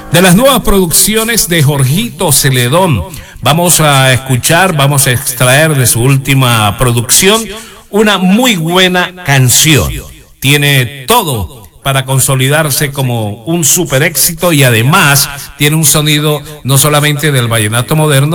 de las nuevas producciones de Jorgito Celedón. Vamos a escuchar, vamos a extraer de su última producción una muy buena canción. Tiene todo para consolidarse como un super éxito y además tiene un sonido no solamente del vallenato moderno,